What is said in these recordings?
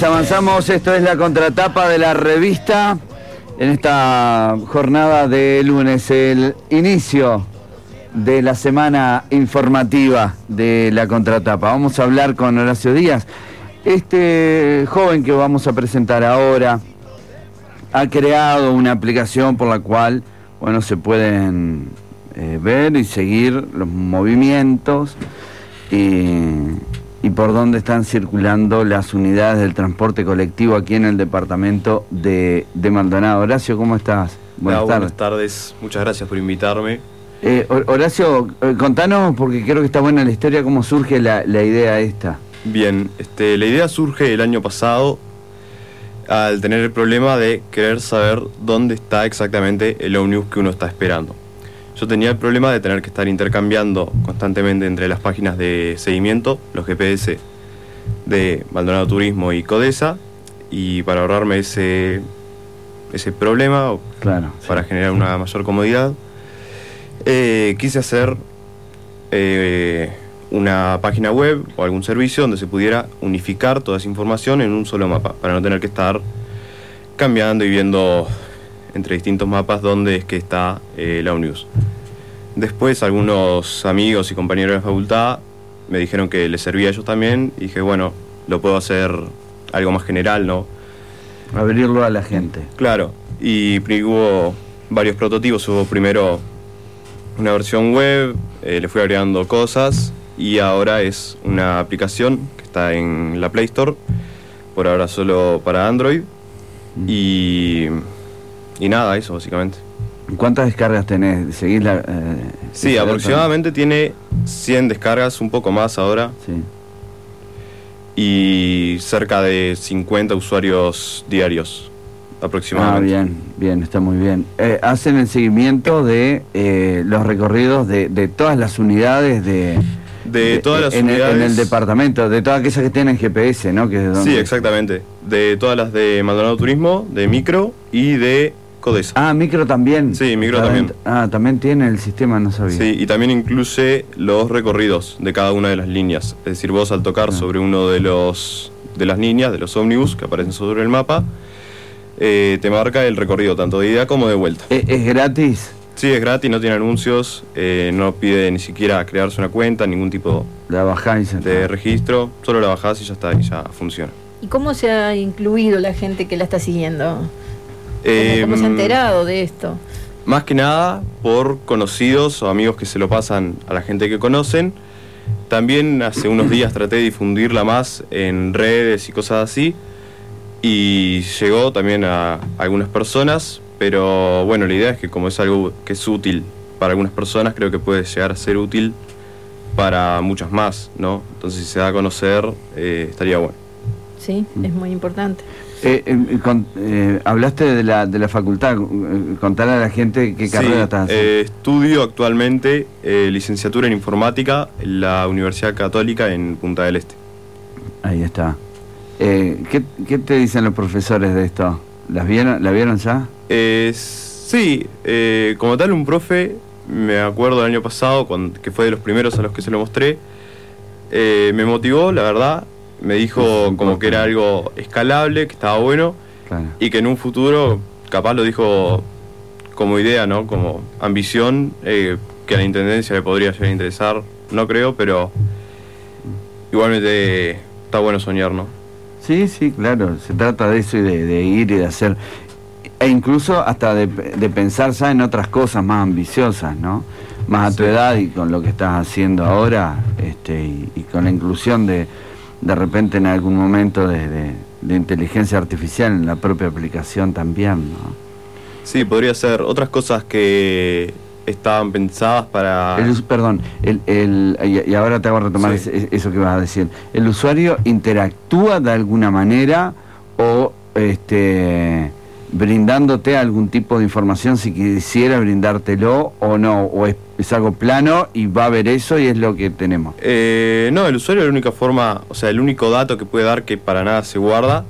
Avanzamos, esto es la contratapa de la revista en esta jornada de lunes, el inicio de la semana informativa de la contratapa. Vamos a hablar con Horacio Díaz. Este joven que vamos a presentar ahora ha creado una aplicación por la cual, bueno, se pueden ver y seguir los movimientos y por dónde están circulando las unidades del transporte colectivo aquí en el departamento de Maldonado. Horacio, ¿cómo estás? Buenas tardes, muchas gracias por invitarme. Horacio, contanos, porque creo que está buena la historia, cómo surge la idea esta. Bien, la idea surge el año pasado al tener el problema de querer saber dónde está exactamente el ómnibus que uno está esperando. Yo tenía el problema de tener que estar intercambiando constantemente entre las páginas de seguimiento, los GPS de Maldonado Turismo y Codesa, y para ahorrarme ese problema, claro, para generar una mayor comodidad, quise hacer una página web o algún servicio donde se pudiera unificar toda esa información en un solo mapa, para no tener que estar cambiando y viendo entre distintos mapas dónde es que está el ómnibus. Después algunos amigos y compañeros de la facultad me dijeron que les servía a ellos también, y dije, bueno, lo puedo hacer algo más general, ¿no? Abrirlo a la gente. Claro, y hubo varios prototipos. Hubo primero una versión web, le fui agregando cosas, y ahora es una aplicación que está en la Play Store, por ahora solo para Android, y nada, eso básicamente. ¿Cuántas descargas tenés? ¿Seguís la...? Sí, aproximadamente tiene 100 descargas, un poco más ahora. Sí. Y cerca de 50 usuarios diarios, aproximadamente. Ah, bien, está muy bien. ¿Hacen el seguimiento de los recorridos de todas las unidades de todas las unidades en el departamento, de todas aquellas que tienen GPS, ¿no? Que es donde... Sí, exactamente. De todas las de Maldonado Turismo, de Micro y de Codesa. Ah, Micro también. Sí, Micro también. Ah, también tiene el sistema, no sabía. Sí, y también incluye los recorridos de cada una de las líneas. Es decir, vos al tocar sobre uno de las líneas, de los ómnibus que aparecen sobre el mapa, te marca el recorrido tanto de ida como de vuelta. ¿Es gratis? Sí, es gratis, no tiene anuncios, no pide ni siquiera crearse una cuenta, ningún tipo la bajás de registro, solo la bajás y ya está, y ya funciona. ¿Y cómo se ha incluido la gente que la está siguiendo? ¿Cómo se ha enterado de esto? Más que nada por conocidos o amigos que se lo pasan a la gente que conocen. También hace unos días traté de difundirla más en redes y cosas así, y llegó también a algunas personas, pero bueno, la idea es que como es algo que es útil para algunas personas, creo que puede llegar a ser útil para muchas más, ¿no? Entonces, si se da a conocer, estaría bueno. Sí, es muy importante. Hablaste de la facultad, contarle a la gente qué carrera estás haciendo. Estudio actualmente licenciatura en informática en la Universidad Católica en Punta del Este. Ahí está. ¿Qué te dicen los profesores de esto? ¿La vieron ya? Sí, como tal, un profe, me acuerdo del año pasado, que fue de los primeros a los que se lo mostré, me motivó, la verdad. Me dijo como que era algo escalable, que estaba bueno, claro, y que en un futuro, capaz lo dijo como idea, ¿no? Como ambición, que a la intendencia le podría llegar a interesar, no creo, pero igualmente está bueno soñar, ¿no? Sí, claro, se trata de eso y de ir y de hacer, e incluso hasta de pensar ya en otras cosas más ambiciosas, ¿no? Más a tu edad y con lo que estás haciendo ahora, y con la inclusión de repente en algún momento de inteligencia artificial en la propia aplicación también, ¿no? Sí, podría ser. Otras cosas que estaban pensadas para... Y ahora te hago retomar eso que vas a decir. ¿El usuario interactúa de alguna manera o brindándote algún tipo de información si quisiera brindártelo o no? ¿O es algo plano y va a ver eso y es lo que tenemos? No, el usuario, la única forma, o sea, el único dato que puede dar, que para nada se guarda,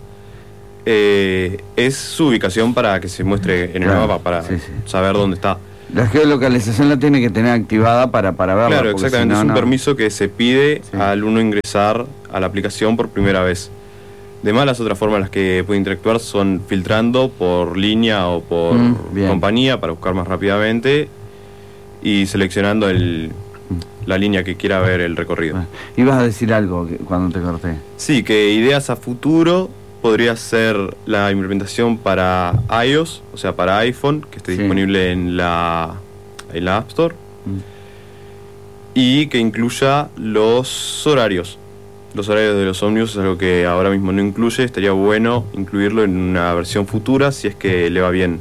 es su ubicación para que se muestre en el mapa, para saber dónde está. La geolocalización la tiene que tener activada para verla. Claro, exactamente, es un permiso que se pide al uno ingresar a la aplicación por primera vez. Además, las otras formas en las que puede interactuar son filtrando por línea o por compañía para buscar más rápidamente y seleccionando la línea que quiera ver el recorrido. ¿Ibas a decir algo cuando te corté? Sí, que ideas a futuro podría ser la implementación para iOS, o sea, para iPhone, que esté disponible en la App Store, y que incluya los horarios. Los horarios de los ómnibus es algo que ahora mismo no incluye, estaría bueno incluirlo en una versión futura si es que le va bien.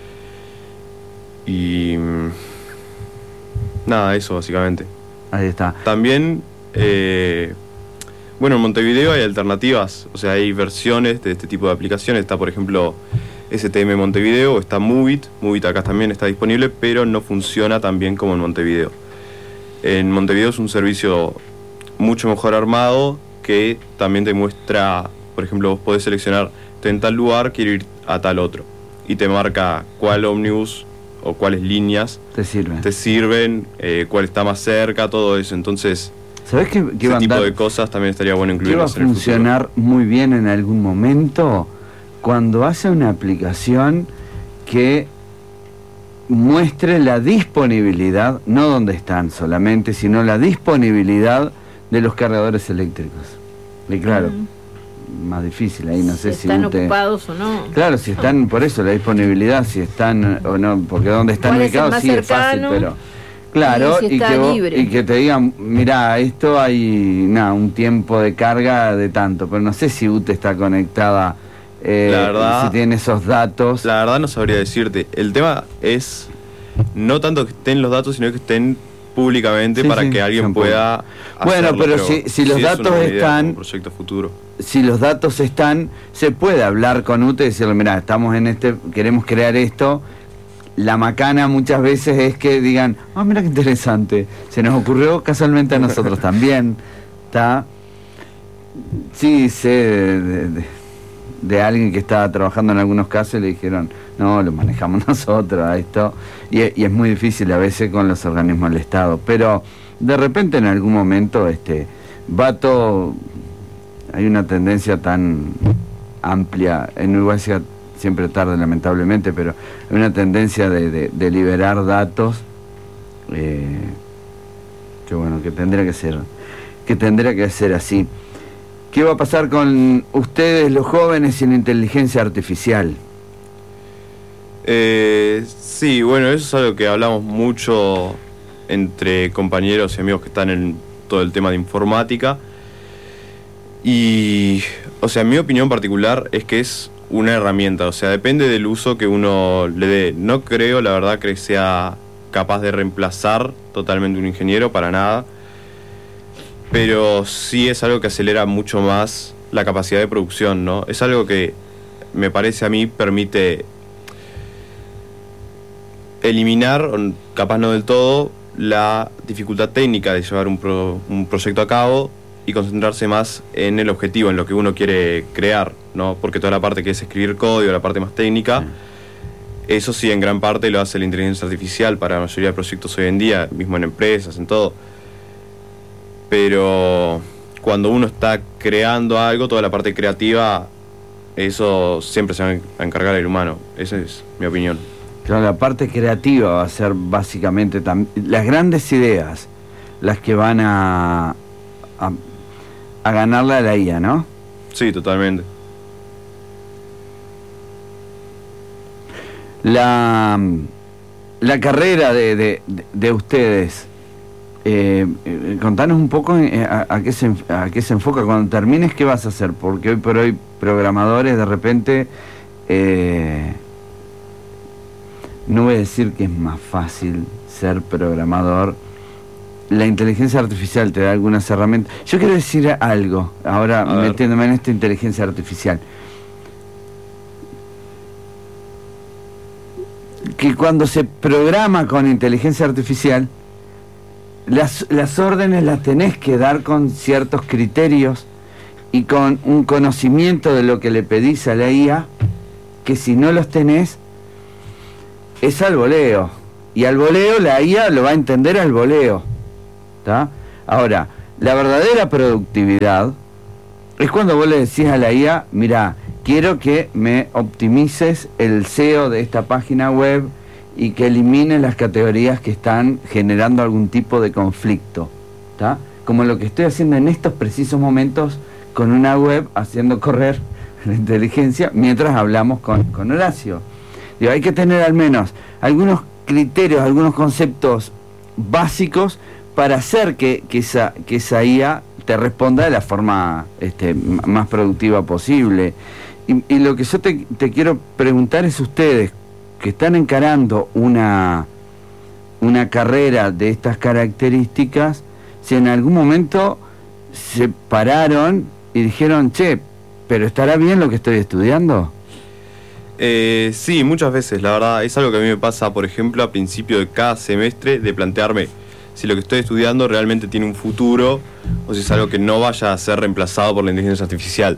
Y nada, eso básicamente. Ahí está. También, bueno, en Montevideo hay alternativas, o sea, hay versiones de este tipo de aplicaciones. Está, por ejemplo, STM Montevideo, está Movit. Movit acá también está disponible, pero no funciona tan bien como en Montevideo. En Montevideo es un servicio mucho mejor armado, que también te muestra, por ejemplo, vos podés seleccionar, estoy en tal lugar, quiero ir a tal otro, y te marca cuál ómnibus o cuáles líneas te sirven, cuál está más cerca, todo eso. Entonces, ¿sabés qué ese tipo de cosas también estaría bueno incluirlas en el futuro. Va a funcionar muy bien en algún momento cuando haya una aplicación que muestre la disponibilidad, no dónde están solamente, sino la disponibilidad de los cargadores eléctricos. Y claro, más difícil ahí, no sé si están ocupados o no. Claro, si están, por eso la disponibilidad, si están o no, porque donde están ubicados sí es fácil, pero claro, y que te digan, mirá, esto hay un tiempo de carga de tanto, pero no sé si UTE está conectada, la verdad, si tiene esos datos. La verdad no sabría decirte. El tema es no tanto que estén los datos, sino que estén públicamente para que alguien pueda hacerlo. Bueno, pero si los datos están, un proyecto futuro. Si los datos están, se puede hablar con UTE y decirle, mirá, estamos en queremos crear esto. La macana muchas veces es que digan, mira qué interesante, se nos ocurrió casualmente a nosotros también. ¿Está? Sí, sé de alguien que estaba trabajando en algunos casos y le dijeron, no, lo manejamos nosotros a esto, y es muy difícil a veces con los organismos del Estado, pero de repente en algún momento hay una tendencia tan amplia, en Uruguay siempre tarde lamentablemente, pero hay una tendencia de liberar datos que bueno, que tendría que ser así. ¿Qué va a pasar con ustedes, los jóvenes, y la inteligencia artificial? Sí, bueno, eso es algo que hablamos mucho entre compañeros y amigos que están en todo el tema de informática. Y, o sea, mi opinión particular es que es una herramienta, o sea, depende del uso que uno le dé. No creo, la verdad, que sea capaz de reemplazar totalmente un ingeniero, para nada. Pero sí es algo que acelera mucho más la capacidad de producción, ¿no? Es algo que, me parece a mí, permite eliminar, capaz no del todo, la dificultad técnica de llevar un proyecto a cabo y concentrarse más en el objetivo, en lo que uno quiere crear, ¿no? Porque toda la parte que es escribir código, la parte más técnica, eso sí en gran parte lo hace la inteligencia artificial para la mayoría de proyectos hoy en día, mismo en empresas, en todo. Pero cuando uno está creando algo, toda la parte creativa, eso siempre se va a encargar el humano. Esa es mi opinión. Claro, la parte creativa va a ser básicamente las grandes ideas, las que van a ganarle a la IA, ¿no? Sí, totalmente. La carrera de ustedes, contanos un poco a qué se enfoca. Cuando termines, ¿qué vas a hacer? Porque hoy por hoy programadores de repente, no voy a decir que es más fácil ser programador. La inteligencia artificial te da algunas herramientas. Yo quiero decir algo, ahora metiéndome en esta inteligencia artificial. Que cuando se programa con inteligencia artificial, las órdenes las tenés que dar con ciertos criterios y con un conocimiento de lo que le pedís a la IA, que si no los tenés, es al voleo. Y al voleo la IA lo va a entender al voleo. ¿Tá? Ahora, la verdadera productividad, Es cuando vos le decís a la IA, mira, quiero que me optimices el SEO de esta página web y que elimines las categorías que están generando algún tipo de conflicto, ¿tá? Como lo que estoy haciendo en estos precisos momentos con una web, haciendo correr la inteligencia mientras hablamos con Horacio. Digo, hay que tener al menos algunos criterios, algunos conceptos básicos para hacer que esa IA te responda de la forma más productiva posible. Y lo que yo te quiero preguntar es, ustedes que están encarando una carrera de estas características, si en algún momento se pararon y dijeron, che, ¿pero estará bien lo que estoy estudiando? Sí, muchas veces, la verdad. Es algo que a mí me pasa, por ejemplo, a principio de cada semestre, de plantearme si lo que estoy estudiando realmente tiene un futuro o si es algo que no vaya a ser reemplazado por la inteligencia artificial.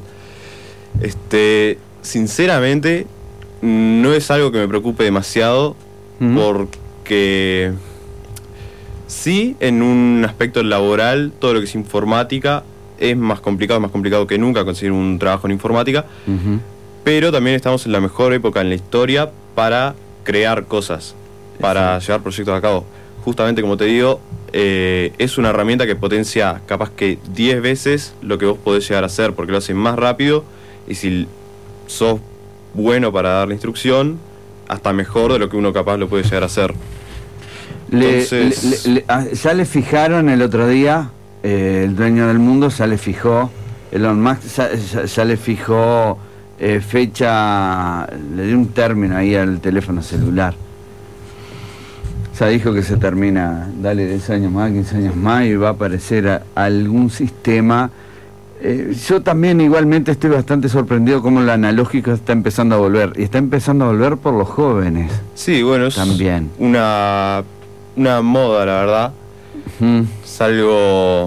Sinceramente, no es algo que me preocupe demasiado, porque sí, en un aspecto laboral, todo lo que es informática es más complicado que nunca conseguir un trabajo en informática, pero también estamos en la mejor época en la historia para crear cosas, para llevar proyectos a cabo. Justamente, como te digo, es una herramienta que potencia capaz que 10 veces lo que vos podés llegar a hacer, porque lo hace más rápido, y si sos bueno para dar la instrucción, hasta mejor de lo que uno capaz lo puede llegar a hacer. Entonces, ya le fijaron el otro día, el dueño del mundo ya le fijó, Elon Musk ya le fijó fecha, le dio un término ahí al teléfono celular. Ya dijo que se termina, dale 10 años más, 15 años más, y va a aparecer algún sistema. Yo también igualmente estoy bastante sorprendido cómo lo analógico está empezando a volver. Y está empezando a volver por los jóvenes. Sí, bueno, es también una moda, la verdad. Es algo...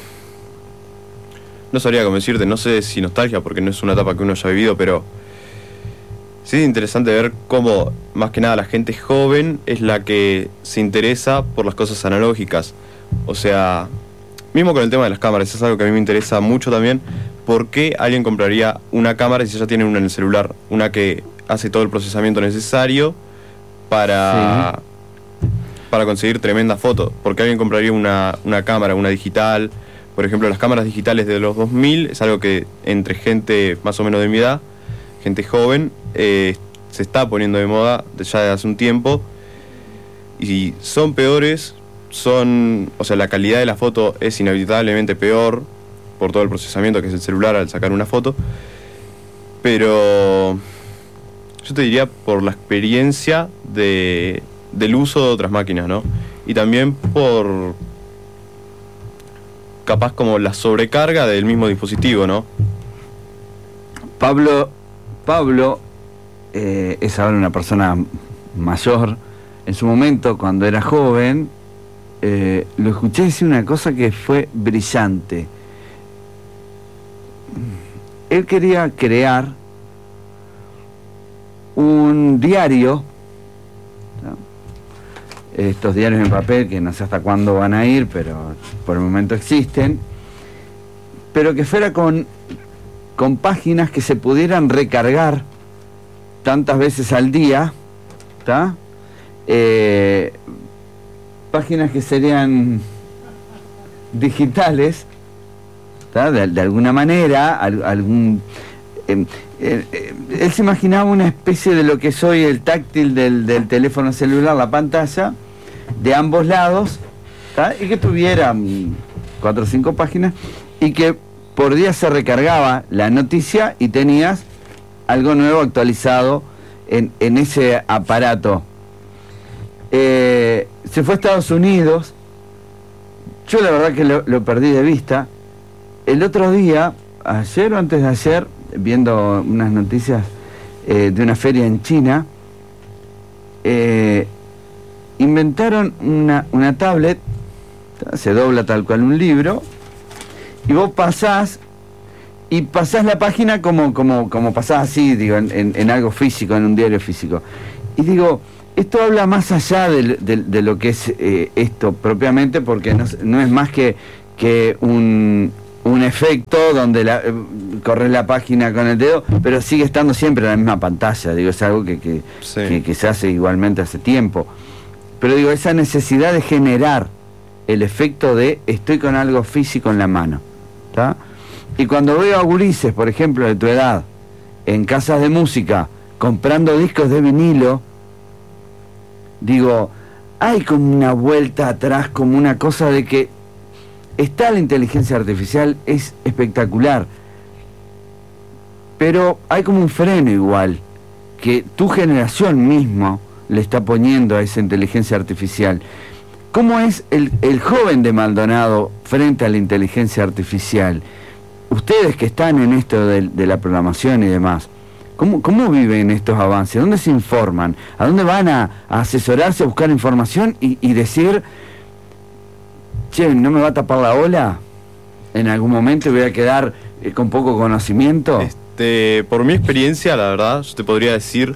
No sabría cómo decirte, no sé si nostalgia, porque no es una etapa que uno haya vivido, pero sí es interesante ver cómo, más que nada, la gente joven es la que se interesa por las cosas analógicas. O sea, mismo con el tema de las cámaras, es algo que a mí me interesa mucho también. ¿Por qué alguien compraría una cámara si ya tiene una en el celular? Una que hace todo el procesamiento necesario para conseguir tremendas fotos. ¿Por qué alguien compraría una cámara, una digital? Por ejemplo, las cámaras digitales de los 2000 es algo que entre gente más o menos de mi edad, gente joven, se está poniendo de moda ya desde hace un tiempo, y son peores, o sea, la calidad de la foto es inevitablemente peor por todo el procesamiento que es el celular al sacar una foto, pero yo te diría por la experiencia del uso de otras máquinas, ¿no? Y también por capaz como la sobrecarga del mismo dispositivo, ¿no? Pablo es ahora una persona mayor. En su momento, cuando era joven, lo escuché decir una cosa que fue brillante. Él quería crear un diario, ¿no? Estos diarios en papel que no sé hasta cuándo van a ir, pero por el momento existen, pero que fuera con páginas que se pudieran recargar tantas veces al día, ¿tá? Páginas que serían digitales, ¿tá? De alguna manera, él se imaginaba una especie de lo que es hoy el táctil del teléfono celular, la pantalla, de ambos lados, ¿tá? Y que tuviera 4 o 5 páginas, y que por día se recargaba la noticia y tenías algo nuevo actualizado en ese aparato. Se fue a Estados Unidos. Yo la verdad que lo perdí de vista. El otro día, ayer o antes de ayer, viendo unas noticias de una feria en China, inventaron una tablet, se dobla tal cual un libro, y vos pasás la página como pasás así, digo, en algo físico, en un diario físico. Y digo, esto habla más allá de lo que es esto propiamente, porque no es más que un un efecto donde corres la página con el dedo, pero sigue estando siempre en la misma pantalla. Digo, es algo que se hace igualmente hace tiempo. Pero digo, esa necesidad de generar el efecto de estoy con algo físico en la mano, ¿tá? Y cuando veo a gurises, por ejemplo, de tu edad, en casas de música, comprando discos de vinilo, digo, hay como una vuelta atrás, como una cosa de que está la inteligencia artificial, es espectacular, pero hay como un freno igual, que tu generación mismo le está poniendo a esa inteligencia artificial. ¿Cómo es el joven de Maldonado frente a la inteligencia artificial? Ustedes que están en esto de la programación y demás, ¿cómo viven estos avances? ¿Dónde se informan? ¿A dónde van a asesorarse, a buscar información y decir, che, ¿no me va a tapar la ola? ¿En algún momento voy a quedar con poco conocimiento? Por mi experiencia, la verdad, yo te podría decir,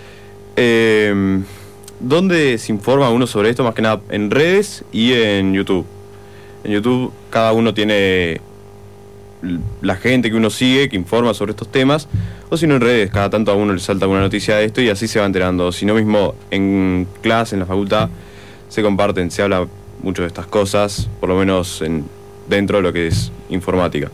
¿dónde se informa uno sobre esto? Más que nada en redes y en YouTube. En YouTube cada uno tiene la gente que uno sigue, que informa sobre estos temas, o si no en redes, cada tanto a uno le salta alguna noticia de esto y así se va enterando. Si no mismo en clase, en la facultad, se comparten, se habla mucho de estas cosas, por lo menos dentro de lo que es informática.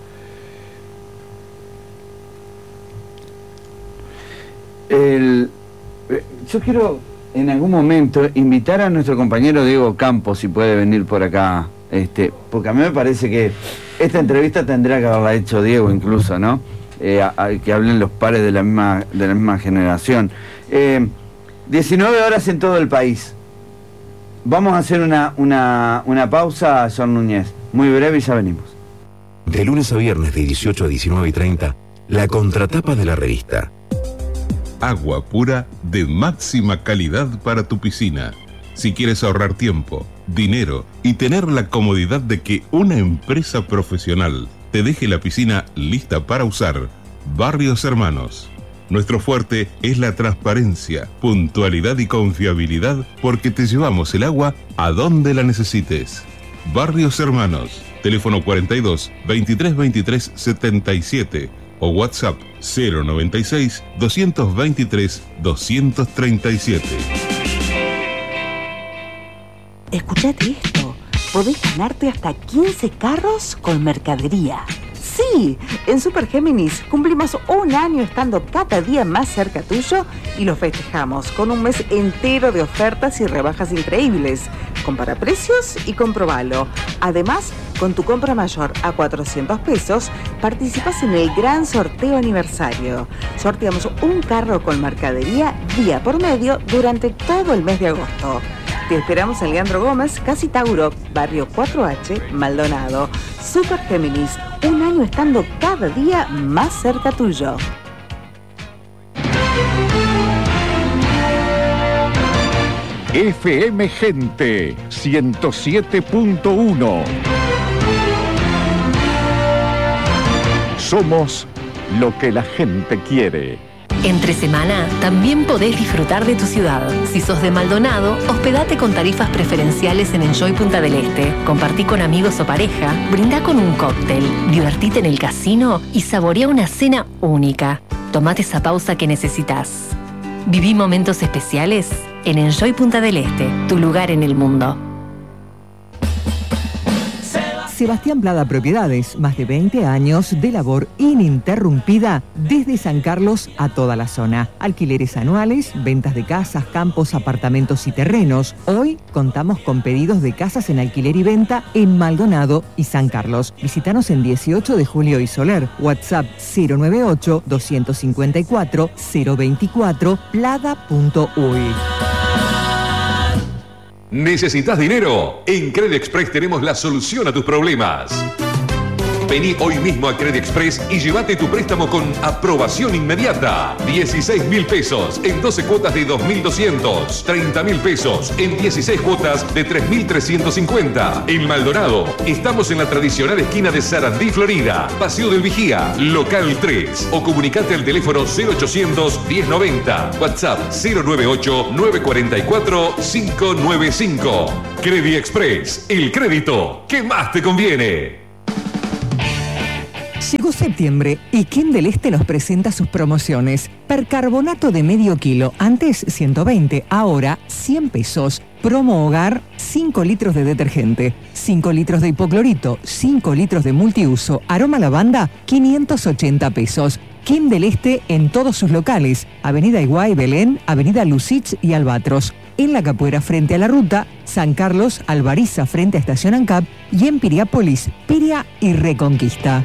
Yo quiero en algún momento invitar a nuestro compañero Diego Campos, si puede venir por acá, porque a mí me parece que esta entrevista tendría que haberla hecho Diego incluso, ¿no? Que hablen los pares de la misma generación. 19 horas en todo el país. Vamos a hacer una pausa, John Núñez, muy breve y ya venimos. De lunes a viernes de 18 a 19:30, la contratapa de la revista. Agua pura de máxima calidad para tu piscina. Si quieres ahorrar tiempo, dinero y tener la comodidad de que una empresa profesional te deje la piscina lista para usar, Barrios Hermanos. Nuestro fuerte es la transparencia, puntualidad y confiabilidad porque te llevamos el agua a donde la necesites. Barrios Hermanos, teléfono 42 23 23 77 o WhatsApp 096 223 237. Escuchate esto, podés ganarte hasta 15 carros con mercadería. Sí, en Super Géminis cumplimos un año estando cada día más cerca tuyo y lo festejamos con un mes entero de ofertas y rebajas increíbles. Compara precios y comprobalo. Además, con tu compra mayor a 400 pesos, participas en el gran sorteo aniversario. Sorteamos un carro con mercadería día por medio durante todo el mes de agosto. Te esperamos en Leandro Gómez, Casi Tauro, Barrio 4H, Maldonado. Super Géminis, un año estando cada día más cerca tuyo. FM Gente 107.1. Somos lo que la gente quiere. Entre semana también podés disfrutar de tu ciudad. Si sos de Maldonado, hospedate con tarifas preferenciales en Enjoy Punta del Este. Compartí con amigos o pareja, brindá con un cóctel, divertite en el casino y saborea una cena única. Tomate esa pausa que necesitas. Viví momentos especiales en Enjoy Punta del Este, tu lugar en el mundo. Sebastián Plada Propiedades, más de 20 años de labor ininterrumpida desde San Carlos a toda la zona. Alquileres anuales, ventas de casas, campos, apartamentos y terrenos. Hoy contamos con pedidos de casas en alquiler y venta en Maldonado y San Carlos. Visítanos en 18 de Julio y Soler. WhatsApp 098-254-024, plada.uy. ¿Necesitas dinero? En Credit Express tenemos la solución a tus problemas. Vení hoy mismo a Credit Express y llévate tu préstamo con aprobación inmediata. 16.000 pesos en 12 cuotas de 2.200. 30.000 pesos en 16 cuotas de 3.350. En Maldonado, estamos en la tradicional esquina de Sarandí, Florida. Paseo del Vigía, local 3. O comunicate al teléfono 0800 1090. WhatsApp 098 944 595. Credit Express, el crédito que más te conviene. Llegó septiembre y Kim del Este nos presenta sus promociones. Percarbonato de medio kilo, antes 120, ahora 100 pesos. Promo hogar, 5 litros de detergente, 5 litros de hipoclorito, 5 litros de multiuso, aroma lavanda, 580 pesos. Kim del Este en todos sus locales. Avenida Iguay, Belén, Avenida Lucich y Albatros. En La Capuera frente a la ruta, San Carlos, Alvariza frente a Estación ANCAP y en Piriápolis, Piria y Reconquista.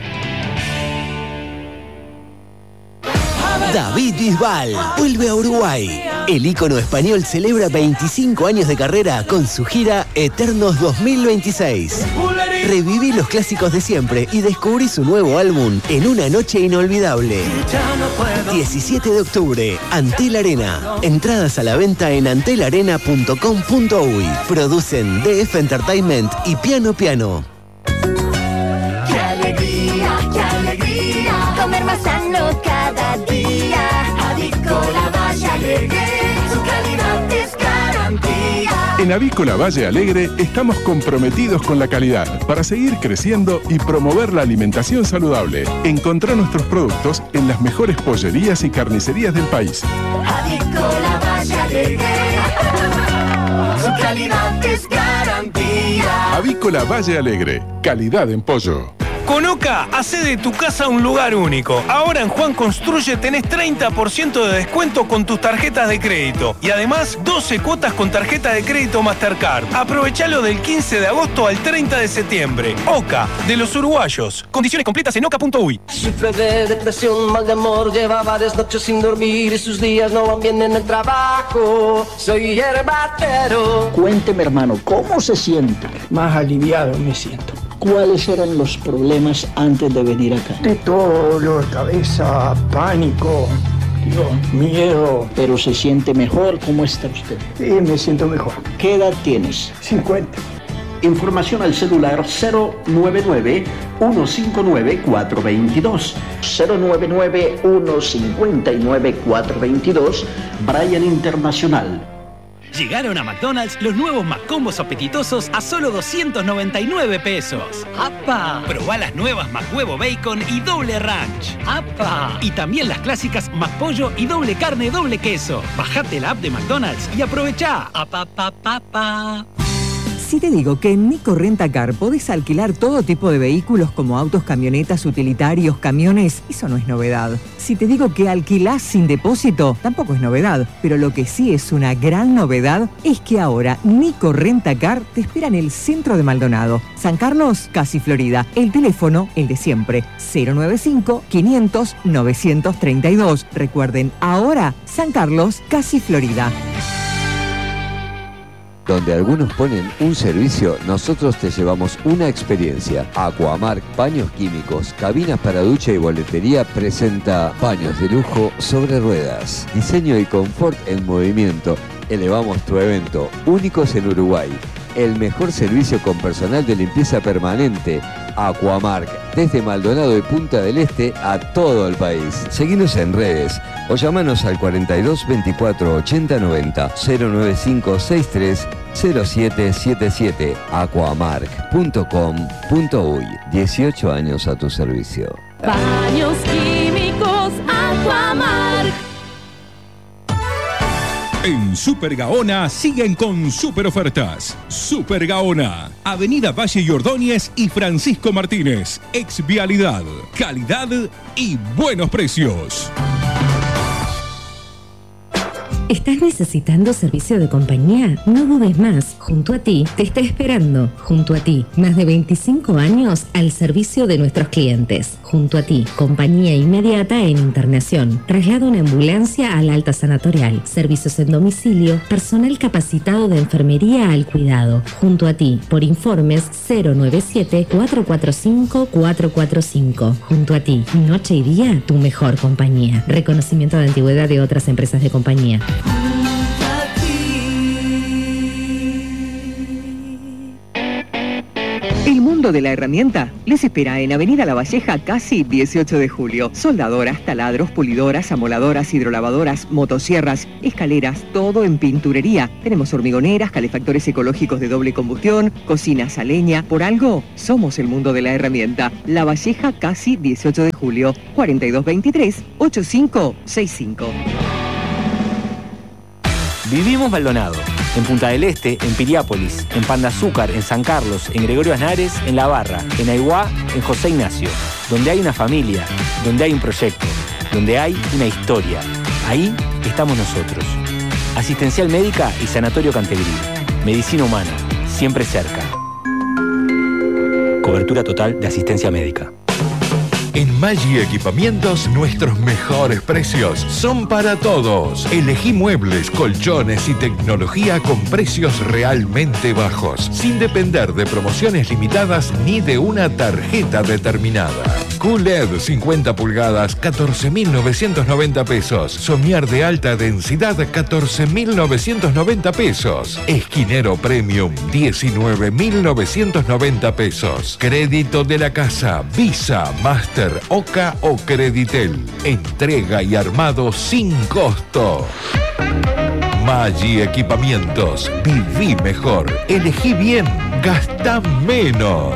David Bisbal vuelve a Uruguay. El ícono español celebra 25 años de carrera con su gira Eternos 2026. Reviví los clásicos de siempre y descubrí su nuevo álbum en una noche inolvidable. 17 de octubre, Antel Arena. Entradas a la venta en antelarena.com.uy. Producen DF Entertainment y Piano Piano. ¡Qué alegría, qué alegría! Comer más sano cada día. Avícola Valle Alegre, su calidad es garantía. En Avícola Valle Alegre estamos comprometidos con la calidad para seguir creciendo y promover la alimentación saludable. Encontrá nuestros productos en las mejores pollerías y carnicerías del país. Avícola Valle Alegre, su calidad es garantía. Avícola Valle Alegre, calidad en pollo. Con OCA, hace de tu casa un lugar único. Ahora en Juan Construye tenés 30% de descuento con tus tarjetas de crédito. Y además, 12 cuotas con tarjeta de crédito Mastercard. Aprovechalo del 15 de agosto al 30 de septiembre. OCA, de los uruguayos. Condiciones completas en oca.uy. Sufre de depresión, mal de amor, lleva varias noches sin dormir y sus días no van bien en el trabajo. Soy herbatero. Cuénteme, hermano, ¿cómo se siente? Más aliviado me siento. ¿Cuáles eran los problemas antes de venir acá? De todo, dolor de cabeza, pánico, miedo. ¿Pero se siente mejor? ¿Cómo está usted? Sí, me siento mejor. ¿Qué edad tienes? 50. Información al celular 099-159-422. 099-159-422. Brian Internacional. Llegaron a McDonald's los nuevos McCombos apetitosos a solo 299 pesos. ¡Apa! Probá las nuevas McHuevo Bacon y doble ranch. ¡Apa! Y también las clásicas McPollo y doble carne, doble queso. Bajate la app de McDonald's y aprovechá. ¡Apa, pa, pa, pa! Si te digo que en Nico Rentacar podés alquilar todo tipo de vehículos como autos, camionetas, utilitarios, camiones, eso no es novedad. Si te digo que alquilás sin depósito, tampoco es novedad. Pero lo que sí es una gran novedad es que ahora Nico Rentacar te espera en el centro de Maldonado. San Carlos, casi Florida. El teléfono, el de siempre, 095-500-932. Recuerden, ahora San Carlos, casi Florida. Donde algunos ponen un servicio, nosotros te llevamos una experiencia. Aquamark Paños Químicos, cabinas para ducha y boletería presenta paños de lujo sobre ruedas. Diseño y confort en movimiento. Elevamos tu evento, únicos en Uruguay. El mejor servicio con personal de limpieza permanente. Aquamark, desde Maldonado y Punta del Este a todo el país. Seguinos en redes o llamanos al 42 24 80 90 095 63 0777 aquamark.com.uy. 18 años a tu servicio. Baños químicos Aquamark. En Super Gaona siguen con super ofertas. Super Gaona, Avenida Valle y Ordóñez y Francisco Martínez. Ex Vialidad, calidad y buenos precios. ¿Estás necesitando servicio de compañía? No dudes más. Junto a ti te está esperando. Junto a ti, más de 25 años al servicio de nuestros clientes. Junto a ti, compañía inmediata en internación. Traslado en ambulancia al alta sanatorial. Servicios en domicilio. Personal capacitado de enfermería al cuidado. Junto a ti, por informes 097-445-445. Junto a ti, noche y día, tu mejor compañía. Reconocimiento de antigüedad de otras empresas de compañía. El mundo mundo de la herramienta les espera en Avenida La Valleja, casi 18 de julio. Soldadoras, taladros, pulidoras, amoladoras, hidrolavadoras, motosierras, escaleras, todo en pinturería. Tenemos hormigoneras, calefactores ecológicos de doble combustión, cocinas a leña. Por algo, somos el mundo de la herramienta. La Valleja, casi 18 de julio. 4223-8565. Vivimos Maldonado. En Punta del Este, en Piriápolis, en Pan de Azúcar, en San Carlos, en Gregorio Aznares, en La Barra, en Aiguá, en José Ignacio. Donde hay una familia, donde hay un proyecto, donde hay una historia. Ahí estamos nosotros. Asistencial Médica y Sanatorio Cantegrí. Medicina humana, siempre cerca. Cobertura total de asistencia médica. En Maggi Equipamientos, nuestros mejores precios son para todos. Elegí muebles, colchones y tecnología con precios realmente bajos, sin depender de promociones limitadas ni de una tarjeta determinada. QLED 50 pulgadas, 14.990 pesos. Somier de alta densidad, 14.990 pesos. Esquinero Premium, 19.990 pesos. Crédito de la casa, Visa, Master, Oca o Creditel. Entrega y armado sin costo. Maggi Equipamientos. Viví mejor. Elegí bien. Gastá menos.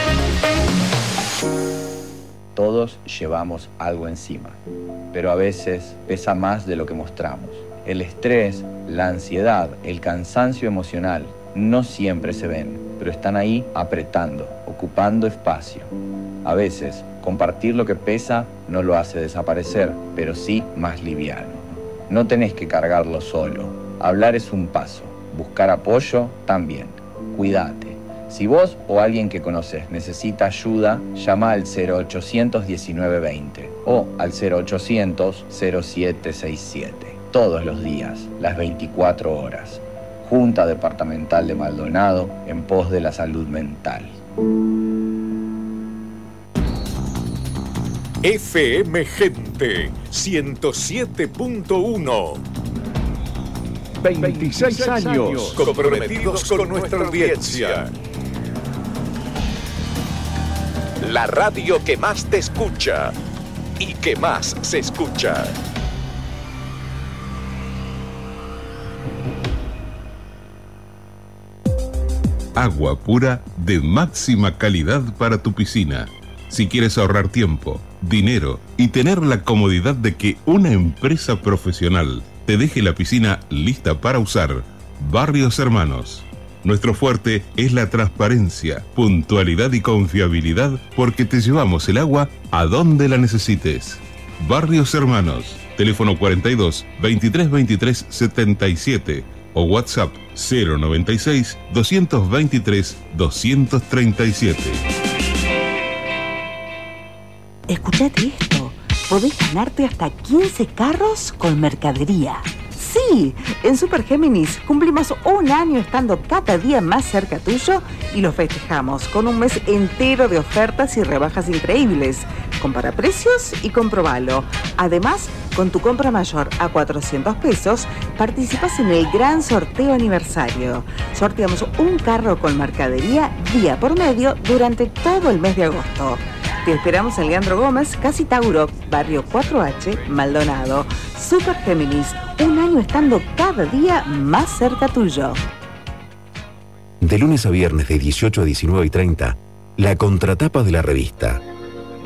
Todos llevamos algo encima, pero a veces pesa más de lo que mostramos. El estrés, la ansiedad, el cansancio emocional no siempre se ven, pero están ahí apretando, ocupando espacio. A veces, compartir lo que pesa no lo hace desaparecer, pero sí más liviano. No tenés que cargarlo solo. Hablar es un paso. Buscar apoyo también. Cuídate. Si vos o alguien que conoces necesita ayuda, llama al 0800 1920 o al 0800 0767. Todos los días, las 24 horas. Junta Departamental de Maldonado en pos de la salud mental. FM Gente 107.1. 26 años comprometidos con nuestra audiencia. La radio que más te escucha y que más se escucha. Agua pura de máxima calidad para tu piscina. Si quieres ahorrar tiempo, dinero y tener la comodidad de que una empresa profesional te deje la piscina lista para usar, Barrios Hermanos. Nuestro fuerte es la transparencia, puntualidad y confiabilidad porque te llevamos el agua a donde la necesites. Barrios Hermanos, teléfono 42 23 23 77 o WhatsApp 096 223 237. Escuchate esto. Podés ganarte hasta 15 carros con mercadería. Sí, en Super Géminis cumplimos un año estando cada día más cerca tuyo y lo festejamos con un mes entero de ofertas y rebajas increíbles. Compara precios y comprobalo. Además, con tu compra mayor a 400 pesos, participas en el gran sorteo aniversario. Sorteamos un carro con mercadería día por medio durante todo el mes de agosto. Te esperamos en Leandro Gómez, Casi Tauro, Barrio 4H, Maldonado. Super Géminis, un año estando cada día más cerca tuyo. De lunes a viernes de 18 a 19:30, la contratapa de la revista.